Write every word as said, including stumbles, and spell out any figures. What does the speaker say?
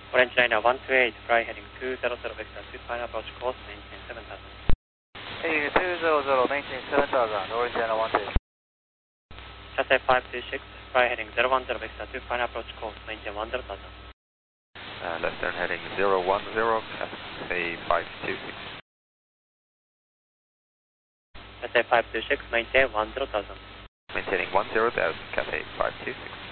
Orange Liner one two eight, fly heading two zero zero vector two, final approach course, maintain seven thousand. Heading two zero zero, maintain seven thousand, Orange Liner one two eight. Cathay five two six, fly heading zero one zero vector two, final approach course, maintain one zero thousand. Uh, left turn heading zero one zero, Cathay five two six. Cathay five two six, maintain one zero thousand. Maintaining one zero thousand, Cathay five two six.